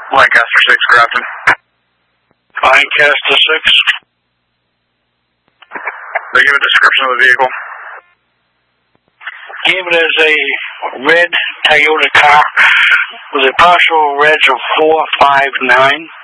Lancaster 6, Grafton. Lancaster 6. They give a description of the vehicle. Gave it as a red Toyota car with a partial reg of 459.